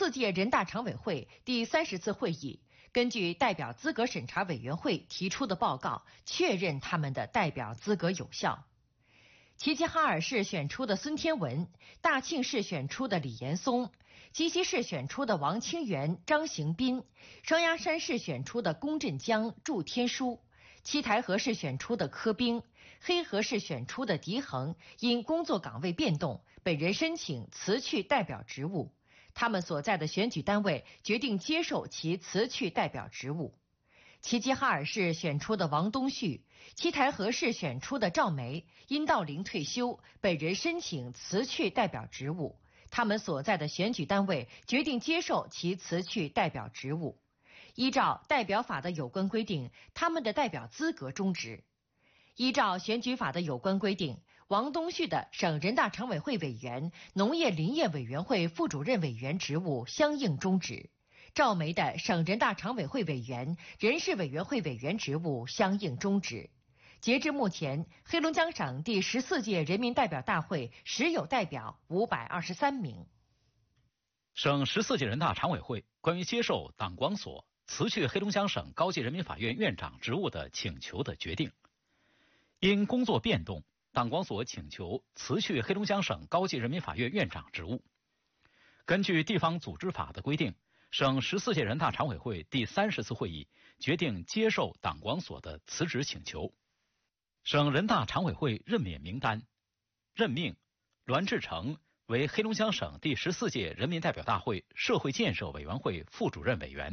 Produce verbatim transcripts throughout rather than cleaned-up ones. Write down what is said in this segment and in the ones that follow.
四届人大常委会第三十次会议根据代表资格审查委员会提出的报告，确认他们的代表资格有效。齐齐哈尔市选出的孙天文，大庆市选出的李延松，鸡西市选出的王清源、张行斌，双鸭山市选出的龚振江、祝天书，七台河市选出的柯冰，黑河市选出的狄恒，因工作岗位变动，本人申请辞去代表职务。他们所在的选举单位决定接受其辞去代表职务。齐齐哈尔市选出的王东旭，七台河市选出的赵梅，因到龄退休，本人申请辞去代表职务。他们所在的选举单位决定接受其辞去代表职务。依照代表法的有关规定，他们的代表资格终止。依照选举法的有关规定，王东旭的省人大常委会委员、农业林业委员会副主任委员职务相应终止。赵梅的省人大常委会委员、人事委员会委员职务相应终止。截至目前，黑龙江省第十四届人民代表大会实有代表五百二十三名。 省十四届人大常委会关于接受党广所辞去黑龙江省高级人民法院院长职务的请求的决定。因工作变动，党广所请求辞去黑龙江省高级人民法院院长职务。根据地方组织法的规定，省十四届人大常委会第三十次会议决定接受党广所的辞职请求。省人大常委会任免名单：任命栾志成为黑龙江省第十四届人民代表大会社会建设委员会副主任委员。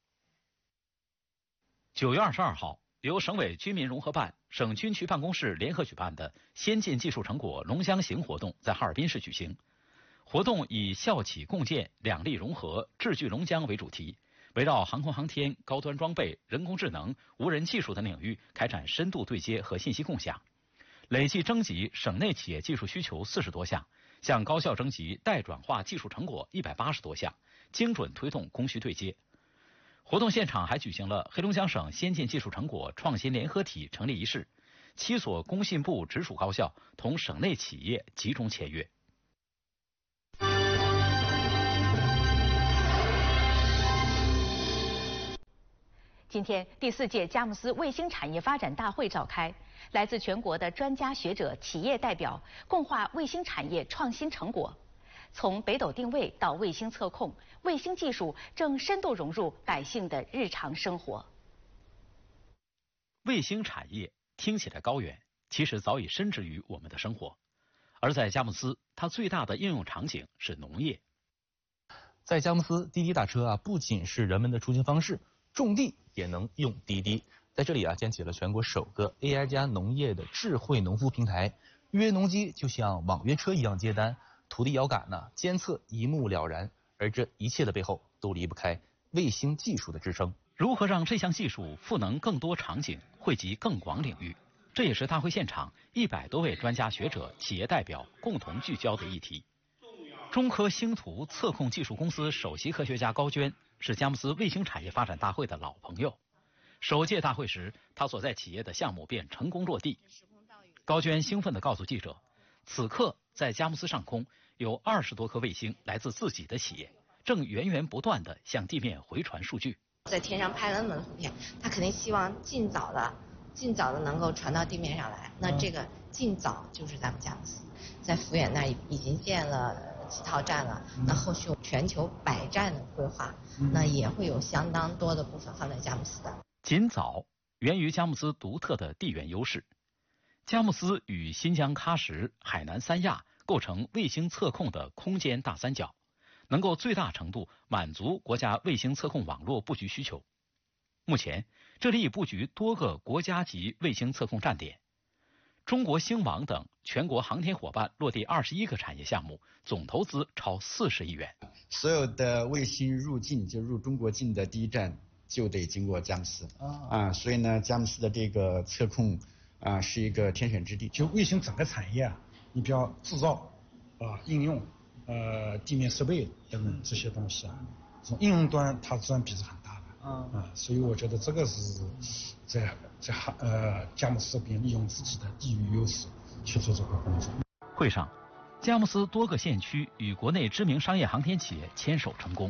九月二十二号，由省委军民融合办、省军区办公室联合举办的先进技术成果龙江行活动在哈尔滨市举行。活动以校企共建、两力融合、智聚龙江为主题，围绕航空航天、高端装备、人工智能、无人技术等领域开展深度对接和信息共享，累计征集省内企业技术需求四十多项，向高校征集待转化技术成果一百八十多项，精准推动供需对接。活动现场还举行了黑龙江省先进技术成果创新联合体成立仪式，七所工信部直属高校同省内企业集中签约。 今天，第四届佳木斯卫星产业发展大会召开，来自全国的专家学者、企业代表共话卫星产业创新成果。从北斗定位到卫星测控，卫星技术正深度融入百姓的日常生活。 卫星产业听起来高远，其实早已深植于我们的生活。而在佳木斯，它最大的应用场景是农业。 在佳木斯，滴滴打车啊，不仅是人们的出行方式，种地也能用滴滴。在这里啊，建起了全国首个 A I 加农业的智慧农夫平台，预约农机就像网约车一样接单，土地遥感呢监测一目了然。而这一切的背后都离不开卫星技术的支撑。 如何让这项技术赋能更多场景，惠及更广领域，这也是大会现场一百多位专家学者、企业代表共同聚焦的议题。中科星图测控技术公司首席科学家高娟是佳木斯卫星产业发展大会的老朋友。首届大会时，他所在企业的项目便成功落地。高娟兴奋地告诉记者，此刻在佳木斯上空有二十多颗卫星来自自己的企业，正源源不断地向地面回传数据。 在天上拍了那么多图片，他肯定希望尽早的、尽早的能够传到地面上来。那这个尽早就是咱们佳木斯，在福远那儿已经建了几套站了，那后续全球百站的规划，那也会有相当多的部分放在佳木斯的。 尽早源于佳木斯独特的地缘优势。佳木斯与新疆喀什、海南三亚构成卫星测控的空间大三角，能够最大程度满足国家卫星测控网络布局需求。目前，这里已布局多个国家级卫星测控站点。中国星网等全国航天伙伴落地二十一个产业项目，总投资超四十亿元。 所有的卫星入境，就入中国境的第一站就得经过佳木斯啊，所以呢，佳木斯的这个测控啊是一个天选之地。 就卫星整个产业啊，你比较制造啊、应用、呃地面设备等等这些东西啊，从应用端它占比是很大的啊、呃，所以我觉得这个是在在呃佳木斯这边利用自己的地域优势去做这个工作。 会上，佳木斯多个县区与国内知名商业航天企业牵手成功。